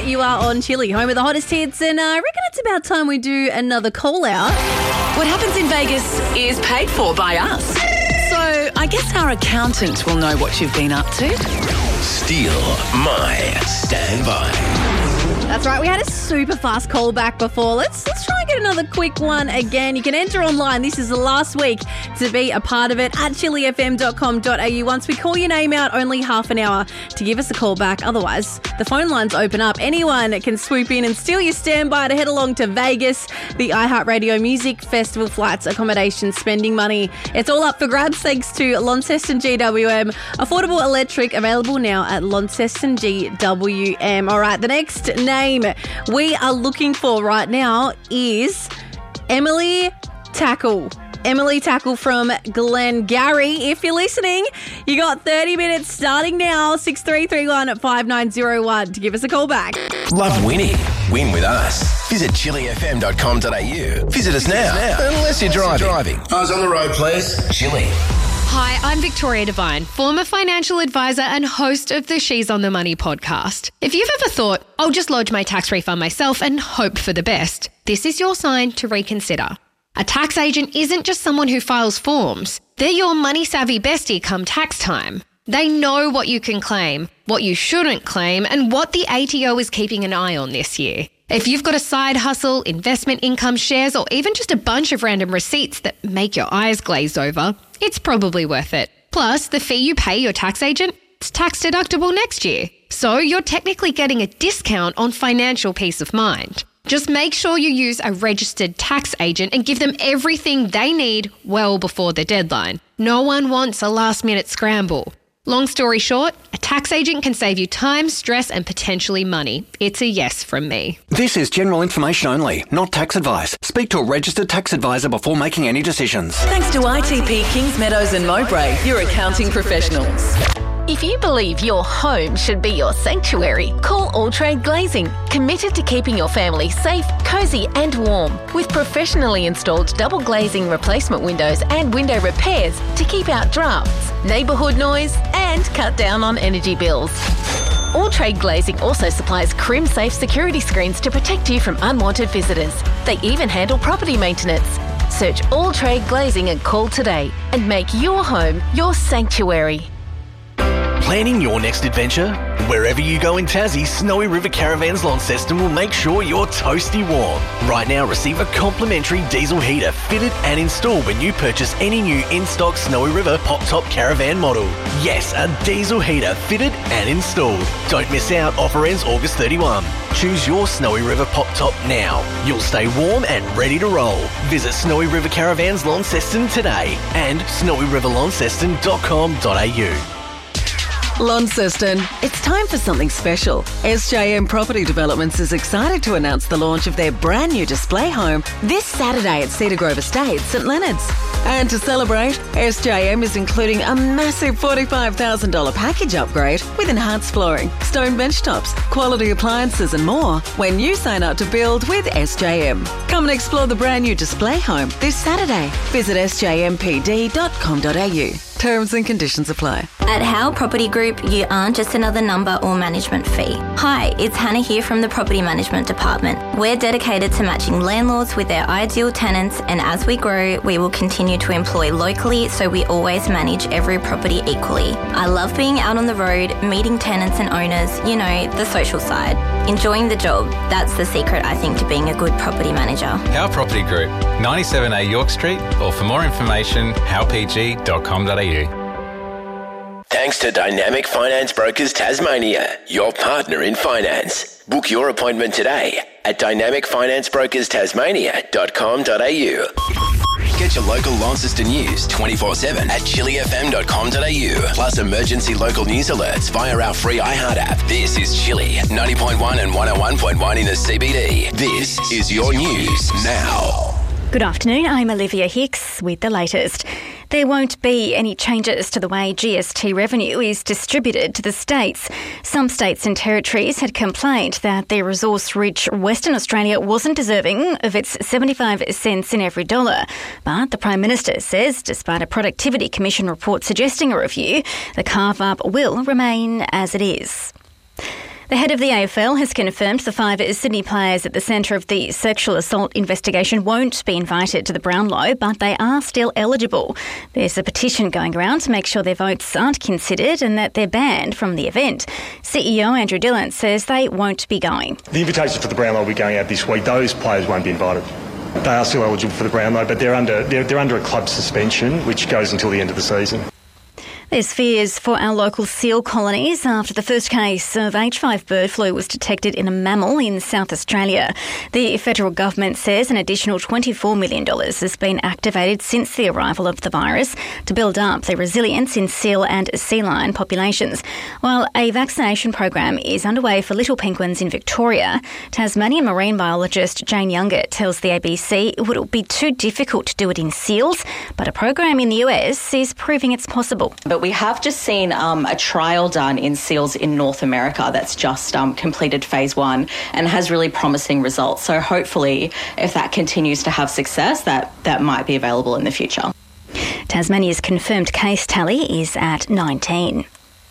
You are on Chili, home of the hottest hits, and I reckon it's about time we do another call out. What happens in Vegas is paid for by us. So I guess our accountant will know what you've been up to. Steal my standby. That's right, we had a super fast call back before. Let's try and get another quick one again. You can enter online. This is the last week to be a part of it at chilifm.com.au. Once we call your name out, only half an hour to give us a call back. Otherwise, the phone lines open up. Anyone can swoop in and steal your standby to head along to Vegas, the iHeartRadio Music Festival, flights, accommodation, spending money. It's all up for grabs thanks to Launceston GWM. Affordable electric available now at Launceston GWM. All right, the next name we are looking for right now is Emily Tackle. Emily Tackle from Glengarry. If you're listening, you got 30 minutes starting now, 6331 5901 to give us a call back. Love winning? Win with us. Visit chilifm.com.au. Visit us now. Unless you're driving. Eyes on the road, please. Chili. Hi, I'm Victoria Devine, former financial advisor and host of the She's on the Money podcast. If you've ever thought, I'll just lodge my tax refund myself and hope for the best, this is your sign to reconsider. A tax agent isn't just someone who files forms. They're your money-savvy bestie come tax time. They know what you can claim, what you shouldn't claim, and what the ATO is keeping an eye on this year. If you've got a side hustle, investment income, shares, or even just a bunch of random receipts that make your eyes glaze over, it's probably worth it. Plus, the fee you pay your tax agent, it's tax deductible next year. So you're technically getting a discount on financial peace of mind. Just make sure you use a registered tax agent and give them everything they need well before the deadline. No one wants a last-minute scramble. Long story short, a tax agent can save you time, stress, and potentially money. It's a yes from me. This is general information only, not tax advice. Speak to a registered tax advisor before making any decisions. Thanks to ITP Kings Meadows and Mowbray, your accounting professionals. If you believe your home should be your sanctuary, call All Trade Glazing, committed to keeping your family safe, cosy and warm, with professionally installed double glazing replacement windows and window repairs to keep out drafts, neighbourhood noise and cut down on energy bills. All Trade Glazing also supplies Crim-safe security screens to protect you from unwanted visitors. They even handle property maintenance. Search All Trade Glazing and call today and make your home your sanctuary. Planning your next adventure? Wherever you go in Tassie, Snowy River Caravans Launceston will make sure you're toasty warm. Right now, receive a complimentary diesel heater fitted and installed when you purchase any new in-stock Snowy River Pop-Top Caravan model. Yes, a diesel heater fitted and installed. Don't miss out, offer ends August 31. Choose your Snowy River Pop-Top now. You'll stay warm and ready to roll. Visit Snowy River Caravans Launceston today and snowyriverlaunceston.com.au. Launceston, it's time for something special. SJM Property Developments is excited to announce the launch of their brand new display home this Saturday at Cedar Grove Estate, St Leonard's. And to celebrate, SJM is including a massive $45,000 package upgrade with enhanced flooring, stone bench tops, quality appliances and more when you sign up to build with SJM. Come and explore the brand new display home this Saturday. Visit sjmpd.com.au. Terms and conditions apply. At Howe Property Group, you aren't just another number or management fee. Hi, it's Hannah here from the Property Management Department. We're dedicated to matching landlords with their ideal tenants, and as we grow, we will continue to employ locally so we always manage every property equally. I love being out on the road, meeting tenants and owners, you know, the social side. Enjoying the job, that's the secret, I think, to being a good property manager. Howe Property Group, 97A York Street, or for more information, howpg.com.au. Thanks to Dynamic Finance Brokers Tasmania, your partner in finance. Book your appointment today at dynamicfinancebrokers.tasmania.com.au. Get your local Launceston news 24/7 at chilifm.com.au. Plus emergency local news alerts via our free iHeart app. This is Chili, 90.1 and 101.1 in the CBD. This is your news now. Good afternoon, I'm Olivia Hicks with the latest. There won't be any changes to the way GST revenue is distributed to the states. Some states and territories had complained that their resource-rich Western Australia wasn't deserving of its 75 cents in every dollar. But the Prime Minister says, despite a Productivity Commission report suggesting a review, the carve-up will remain as it is. The head of the AFL has confirmed the 5 Sydney players at the centre of the sexual assault investigation won't be invited to the Brownlow, but they are still eligible. There's a petition going around to make sure their votes aren't considered and that they're banned from the event. CEO Andrew Dillon says they won't be going. The invitation for the Brownlow will be going out this week. Those players won't be invited. They are still eligible for the Brownlow, but they're under a club suspension, which goes until the end of the season. There's fears for our local seal colonies after the first case of H5 bird flu was detected in a mammal in South Australia. The federal government says an additional $24 million has been activated since the arrival of the virus to build up the resilience in seal and sea lion populations. While a vaccination program is underway for little penguins in Victoria, Tasmanian marine biologist Jane Younger tells the ABC it would be too difficult to do it in seals, but a program in the US is proving it's possible. But we have just seen a trial done in seals in North America that's just completed phase 1 and has really promising results. So hopefully, if that continues to have success, that might be available in the future. Tasmania's confirmed case tally is at 19.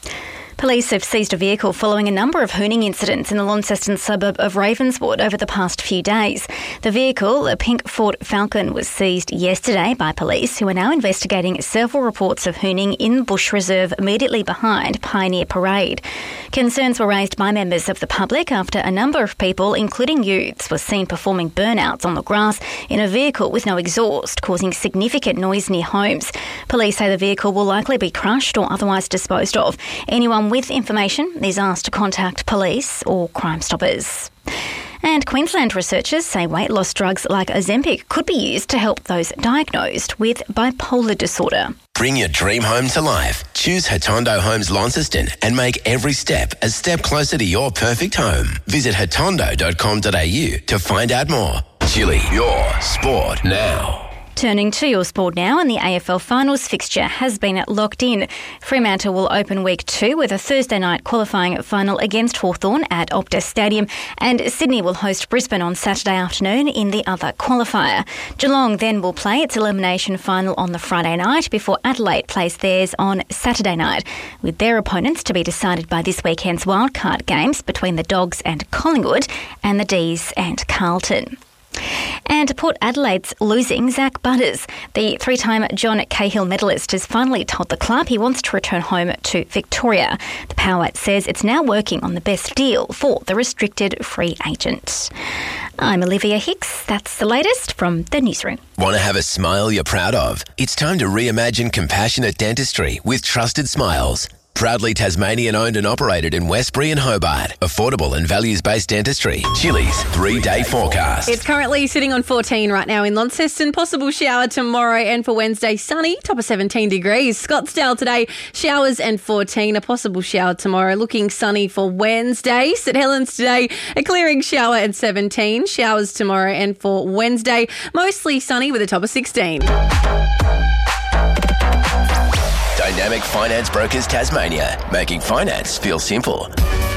Police have seized a vehicle following a number of hooning incidents in the Launceston suburb of Ravenswood over the past few days. The vehicle, a pink Ford Falcon, was seized yesterday by police, who are now investigating several reports of hooning in Bush Reserve immediately behind Pioneer Parade. Concerns were raised by members of the public after a number of people, including youths, were seen performing burnouts on the grass in a vehicle with no exhaust, causing significant noise near homes. Police say the vehicle will likely be crushed or otherwise disposed of. Anyone with information is asked to contact police or Crime Stoppers. And Queensland researchers say weight loss drugs like Ozempic could be used to help those diagnosed with bipolar disorder. Bring your dream home to life. Choose Hatondo Homes Launceston and make every step a step closer to your perfect home. Visit hatondo.com.au to find out more. Chili, your sport now. Turning to your sport now, and the AFL finals fixture has been locked in. Fremantle will open week 2 with a Thursday night qualifying final against Hawthorn at Optus Stadium, and Sydney will host Brisbane on Saturday afternoon in the other qualifier. Geelong then will play its elimination final on the Friday night before Adelaide plays theirs on Saturday night, with their opponents to be decided by this weekend's wildcard games between the Dogs and Collingwood and the D's and Carlton. And Port Adelaide's losing Zach Butters. The 3-time John Cahill medalist has finally told the club he wants to return home to Victoria. The Power says it's now working on the best deal for the restricted free agent. I'm Olivia Hicks. That's the latest from the newsroom. Want to have a smile you're proud of? It's time to reimagine compassionate dentistry with Trusted Smiles. Proudly Tasmanian owned and operated in Westbury and Hobart. Affordable and values-based dentistry. Chili's 3-day forecast. It's currently sitting on 14 right now in Launceston. Possible shower tomorrow, and for Wednesday, sunny, top of 17 degrees. Scottsdale today, showers and 14. A possible shower tomorrow. Looking sunny for Wednesday. St Helens today, a clearing shower and 17. Showers tomorrow, and for Wednesday, mostly sunny with a top of 16. Dynamic Finance Brokers Tasmania, making finance feel simple.